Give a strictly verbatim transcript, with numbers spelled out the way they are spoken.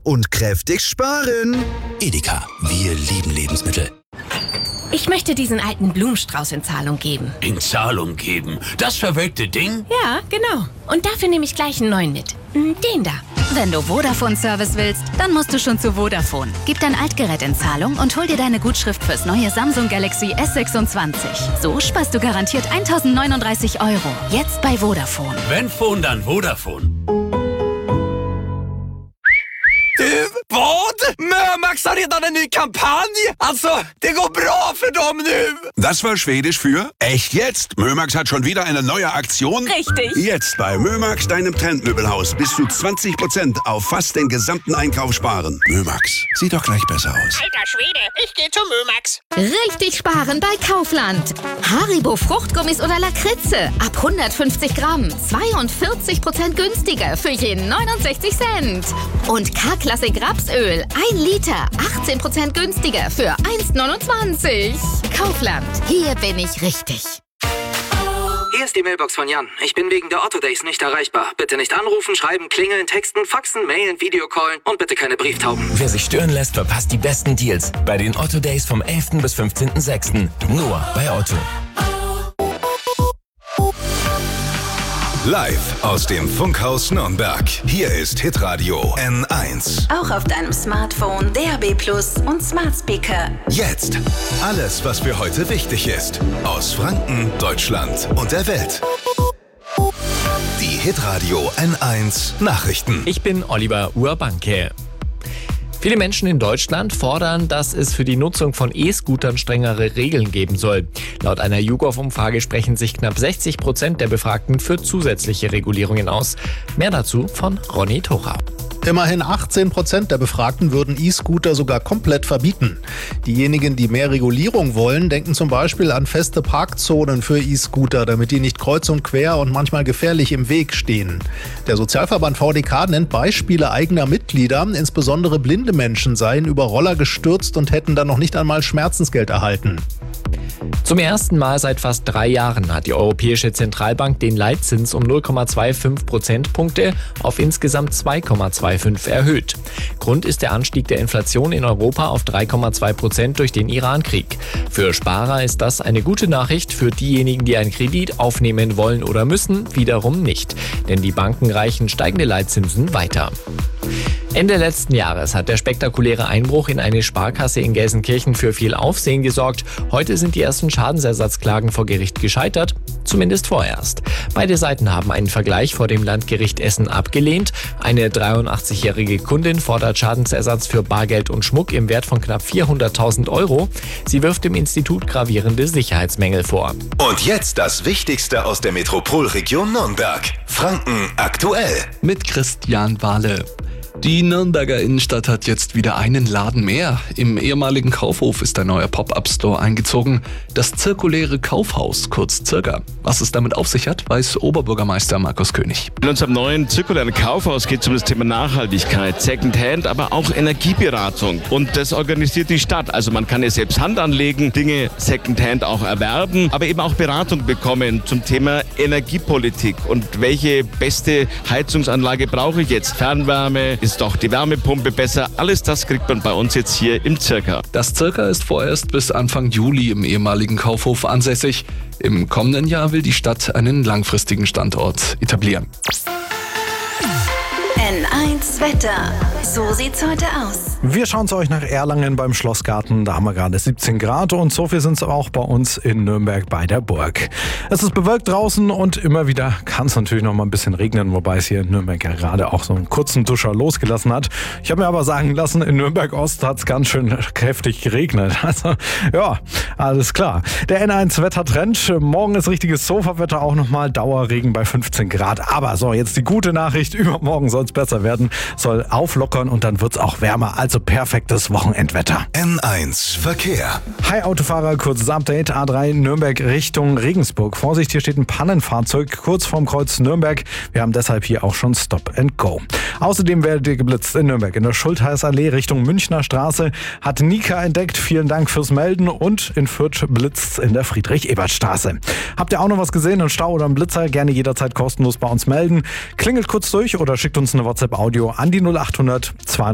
und kräftig sparen. Edeka, wir lieben Lebensmittel. Ich möchte diesen alten Blumenstrauß in Zahlung geben. In Zahlung geben? Das verwelkte Ding? Ja, genau. Und dafür nehme ich gleich einen neuen mit. Den da. Wenn du Vodafone-Service willst, dann musst du schon zu Vodafone. Gib dein Altgerät in Zahlung und hol dir deine Gutschrift fürs neue Samsung Galaxy S sechsundzwanzig. So sparst du garantiert tausendneununddreißig Euro. Jetzt bei Vodafone. Wenn Phone, dann Vodafone. Du, vad? Mömax har redan en ny kampanj! Alltså, det går bra för dem nu! Das war Schwedisch für echt jetzt. Mömax hat schon wieder eine neue Aktion. Richtig. Jetzt bei Mömax, deinem Trendmöbelhaus, bis zu zwanzig Prozent auf fast den gesamten Einkauf sparen. Mömax, sieht doch gleich besser aus. Alter Schwede, ich geh zu Mömax. Richtig sparen bei Kaufland. Haribo Fruchtgummis oder Lakritze ab hundertfünfzig Gramm. zweiundvierzig Prozent günstiger für jeden neunundsechzig Cent. Und K-Klassik Rapsöl ein Liter, achtzehn Prozent günstiger für eins neunundzwanzig. Kaufland, hier bin ich richtig. Hier ist die Mailbox von Jan. Ich bin wegen der Otto Days nicht erreichbar. Bitte nicht anrufen, schreiben, klingeln, texten, faxen, mailen, Videocallen und bitte keine Brieftauben. Wer sich stören lässt, verpasst die besten Deals bei den Otto Days vom elften bis fünfzehnten sechsten Nur bei Otto. Live aus dem Funkhaus Nürnberg. Hier ist Hitradio N eins. Auch auf deinem Smartphone, D A B Plus und Smart Speaker. Jetzt alles, was für heute wichtig ist. Aus Franken, Deutschland und der Welt. Die Hitradio N eins Nachrichten. Ich bin Oliver Urbanke. Viele Menschen in Deutschland fordern, dass es für die Nutzung von E-Scootern strengere Regeln geben soll. Laut einer YouGov-Umfrage sprechen sich knapp sechzig Prozent der Befragten für zusätzliche Regulierungen aus. Mehr dazu von Ronny Tocha. Immerhin achtzehn Prozent der Befragten würden E-Scooter sogar komplett verbieten. Diejenigen, die mehr Regulierung wollen, denken zum Beispiel an feste Parkzonen für E-Scooter, damit die nicht kreuz und quer und manchmal gefährlich im Weg stehen. Der Sozialverband V D K nennt Beispiele eigener Mitglieder. Insbesondere blinde Menschen seien über Roller gestürzt und hätten dann noch nicht einmal Schmerzensgeld erhalten. Zum ersten Mal seit fast drei Jahren hat die Europäische Zentralbank den Leitzins um null Komma fünfundzwanzig Prozentpunkte auf insgesamt zwei Komma fünfundzwanzig erhöht. Grund ist der Anstieg der Inflation in Europa auf drei Komma zwei Prozent durch den Iran-Krieg. Für Sparer ist das eine gute Nachricht, für diejenigen, die einen Kredit aufnehmen wollen oder müssen, wiederum nicht. Denn die Banken reichen steigende Leitzinsen weiter. Ende letzten Jahres hat der spektakuläre Einbruch in eine Sparkasse in Gelsenkirchen für viel Aufsehen gesorgt. Heute sind die ersten Schadensersatzklagen vor Gericht gescheitert, zumindest vorerst. Beide Seiten haben einen Vergleich vor dem Landgericht Essen abgelehnt. Eine dreiundachtzigjährige Kundin fordert Schadensersatz für Bargeld und Schmuck im Wert von knapp vierhunderttausend Euro. Sie wirft dem Institut gravierende Sicherheitsmängel vor. Und jetzt das Wichtigste aus der Metropolregion Nürnberg. Franken aktuell. Mit Christian Wahle. Die Nürnberger Innenstadt hat jetzt wieder einen Laden mehr. Im ehemaligen Kaufhof ist ein neuer Pop-Up-Store eingezogen. Das zirkuläre Kaufhaus, kurz Circa. Was es damit auf sich hat, weiß Oberbürgermeister Markus König. In unserem neuen zirkulären Kaufhaus geht es um das Thema Nachhaltigkeit, Secondhand, aber auch Energieberatung. Und das organisiert die Stadt. Also man kann ja selbst Hand anlegen, Dinge Secondhand auch erwerben, aber eben auch Beratung bekommen zum Thema Energiepolitik. Und welche beste Heizungsanlage brauche ich jetzt? Fernwärme? Ist doch die Wärmepumpe besser? Alles das kriegt man bei uns jetzt hier im Circa. Das Circa ist vorerst bis Anfang Juli im ehemaligen Kaufhof ansässig. Im kommenden Jahr will die Stadt einen langfristigen Standort etablieren. N eins Wetter. So sieht's heute aus. Wir schauen zu euch nach Erlangen beim Schlossgarten. Da haben wir gerade siebzehn Grad und so viel sind es auch bei uns in Nürnberg bei der Burg. Es ist bewölkt draußen und immer wieder kann es natürlich noch mal ein bisschen regnen, wobei es hier in Nürnberg ja gerade auch so einen kurzen Duscher losgelassen hat. Ich habe mir aber sagen lassen, in Nürnberg-Ost hat es ganz schön kräftig geregnet. Also ja, alles klar. Der N eins Wettertrend. Morgen ist richtiges Sofawetter, auch nochmal Dauerregen bei fünfzehn Grad. Aber so, jetzt die gute Nachricht. Übermorgen soll es besser werden, soll auflockern und dann wird es auch wärmer. Also perfektes Wochenendwetter. N eins Verkehr. Hi Autofahrer, kurzes Update. A drei Nürnberg Richtung Regensburg. Vorsicht, hier steht ein Pannenfahrzeug kurz vorm Kreuz Nürnberg. Wir haben deshalb hier auch schon Stop and Go. Außerdem werdet ihr geblitzt in Nürnberg. In der Schultheißallee Richtung Münchner Straße hat Nika entdeckt. Vielen Dank fürs Melden. Und in Fürth blitzt in der Friedrich-Ebert-Straße. Habt ihr auch noch was gesehen? Einen Stau oder einen Blitzer? Gerne jederzeit kostenlos bei uns melden. Klingelt kurz durch oder schickt uns eine WhatsApp-Audio an die null acht hundert zwei